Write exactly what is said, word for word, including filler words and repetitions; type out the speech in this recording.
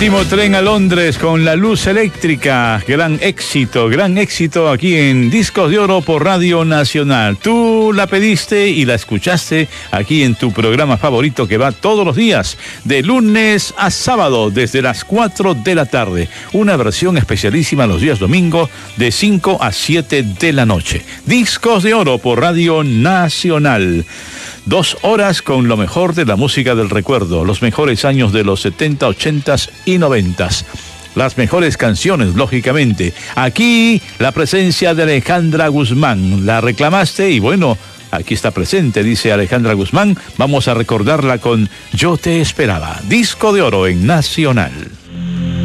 Último tren a Londres con la luz eléctrica. Gran éxito, gran éxito aquí en Discos de Oro por Radio Nacional. Tú la pediste y la escuchaste aquí en tu programa favorito que va todos los días, de lunes a sábado, desde las cuatro de la tarde. Una versión especialísima los días domingo, de cinco a siete de la noche. Discos de Oro por Radio Nacional. Dos horas con lo mejor de la música del recuerdo, los mejores años de los setenta, ochenta y noventa. Las mejores canciones, lógicamente. Aquí la presencia de Alejandra Guzmán. La reclamaste y bueno, aquí está presente, dice Alejandra Guzmán. Vamos a recordarla con Yo te esperaba. Disco de Oro en Nacional.